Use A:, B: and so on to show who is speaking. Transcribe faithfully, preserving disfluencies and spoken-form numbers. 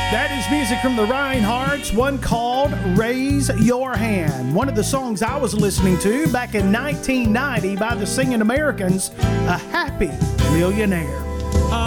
A: That is music from the Reinhardts, one called Raise Your Hand. One of the songs I was listening to back in nineteen ninety by the Singing Americans, A Happy Millionaire.